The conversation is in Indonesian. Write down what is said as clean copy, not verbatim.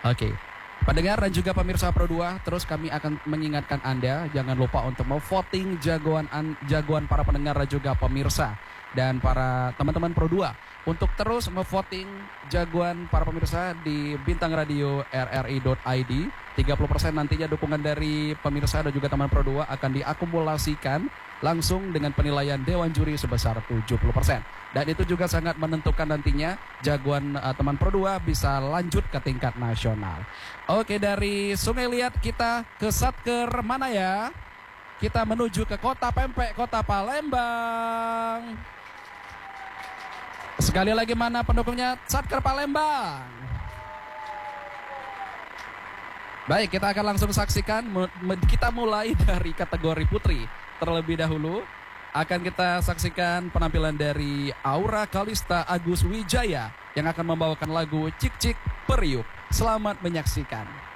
Oke. Pendengar dan juga pemirsa Pro 2, terus kami akan mengingatkan Anda jangan lupa untuk memvoting jagoan para pendengar dan juga pemirsa dan para teman-teman Pro 2 untuk terus memvoting jagoan para pemirsa di Bintang Radio RRI.id. 30% nantinya dukungan dari pemirsa dan juga teman Pro 2 akan diakumulasikan langsung dengan penilaian Dewan Juri sebesar 70%. Dan itu juga sangat menentukan nantinya jagoan teman Pro 2 bisa lanjut ke tingkat nasional. Oke, dari Sungai Liat kita ke Satker mana ya? Kita menuju ke Kota Pempek, Kota Palembang. Sekali lagi mana pendukungnya Satker Palembang? Baik, kita akan langsung saksikan. Kita mulai dari kategori putri terlebih dahulu. Akan kita saksikan penampilan dari Aura Kalista Agus Wijaya yang akan membawakan lagu Cik Cik Periuk. Selamat menyaksikan.